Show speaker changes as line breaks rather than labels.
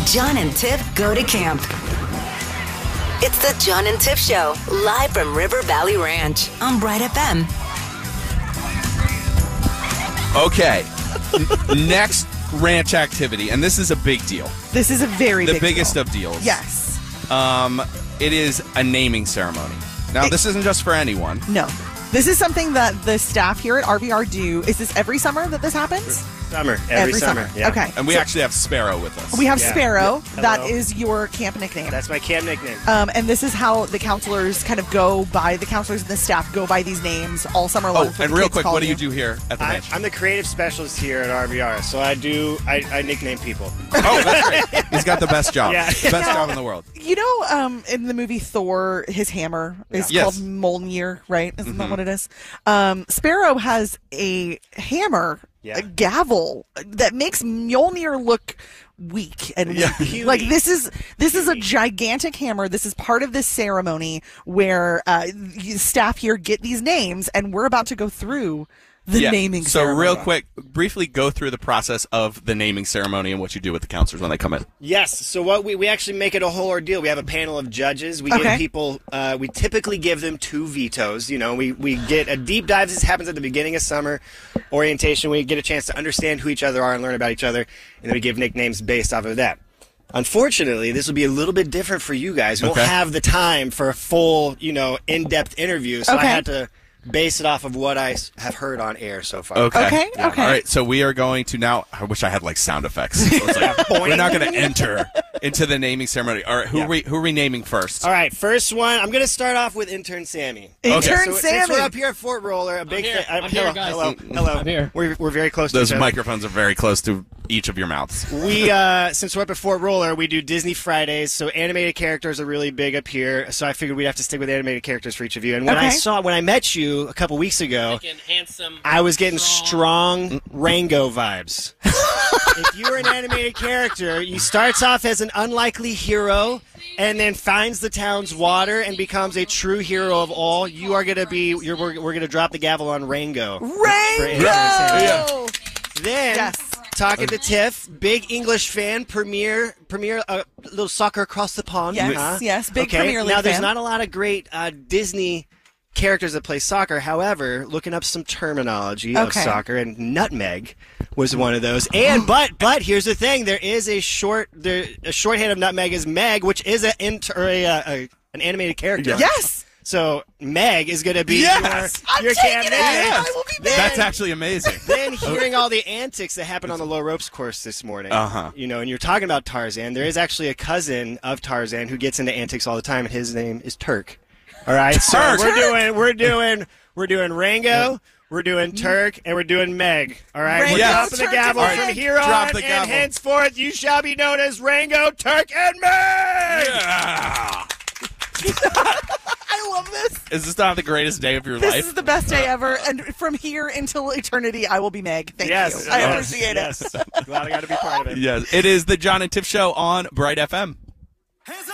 John and Tiff Go to Camp. It's the John and Tiff Show, live from River Valley Ranch on Bright FM.
Okay, next ranch activity, and this is a big deal.
This is a very big
The biggest
deal.
of deals.
Yes.
It is a naming ceremony. Now, this isn't just for anyone.
No. This is something that the staff here at RVR do. Is this every summer that this happens?
Summer. Every summer. Yeah.
Okay.
And we actually have Sparrow with us.
We have
Yeah.
Sparrow.
Yeah.
That
Hello.
is your camp nickname.
That's my camp nickname.
And this is how the counselors kind of go by, the counselors and the staff go by these names all summer long.
and real quick, what do you do here at the ranch?
I'm the creative specialist here at RVR, so I nickname people.
Oh, that's great. He's got the best job.
Yeah.
Best job in the world.
You know, in the movie Thor, his hammer is
Yes.
called Mjolnir, right? Isn't that what it is? Sparrow has a hammer, a gavel, that makes Mjolnir look weak and weak. Like this is a gigantic hammer. This is part of this ceremony where staff here get these names, and we're about to go through the naming ceremony.
So real quick, briefly go through the process of the naming ceremony and what you do with the counselors when they come in.
Yes. So what we actually make it a whole ordeal. We have a panel of judges. We give people. We typically give them 2 vetoes. You know, we get a deep dive. This happens at the beginning of summer orientation. We get a chance to understand who each other are and learn about each other, and then we give nicknames based off of that. Unfortunately, this will be a little bit different for you guys. We won't have the time for a full, in-depth interview. So I had to base it off of what I have heard on air so far.
Okay.
All right, so we are going to now. I wish I had like sound effects. So it's like, we're not going to enter into the naming ceremony. All right, who are we naming first?
All right, first one. I'm going to start off with Intern Sammy.
Intern
So
Sammy.
since we're up here at Fort Roller, a big thing.
I'm here, guys.
Hello.
I'm here.
We're very close to
Those
each other.
microphones are very close to each of your mouths.
We since we're up at Fort Roller, we do Disney Fridays, so animated characters are really big up here. So I figured we'd have to stick with animated characters for each of you. And when I met you a couple weeks ago, I was getting strong Rango vibes. If you were an animated character, he starts off as an unlikely hero and then finds the town's water and becomes a true hero of all. You are gonna be. We're gonna drop the gavel on Rango.
Rango.
Then, talking to Tiff, big English fan, premier, little soccer across the pond.
Yes, big Premier League
Now, there's
fan.
not a lot of great Disney characters that play soccer. However, looking up some terminology of soccer, and nutmeg was one of those. And but here's the thing: there is a shorthand of nutmeg is Meg, which is an animated character.
Yes.
So Meg is going to be your
I'm
camp
taking it.
nickname.
I will be Meg.
That's actually amazing.
Then hearing all the antics that happened on the low ropes course this morning, and you're talking about Tarzan. There is actually a cousin of Tarzan who gets into antics all the time, and his name is Turk. All right, so we're doing Rango, we're doing Turk, and we're doing Meg. All right, we're dropping the gavel from here on, and henceforth you shall be known as Rango, Turk, and Meg.
Yeah.
I love this.
Is this not the greatest day of your
This
life?
is the best day ever, and from here until eternity, I will be Meg. Thank you. I appreciate it.
Glad I got to be part of it.
Yes, it is the John and Tiff Show on Bright FM.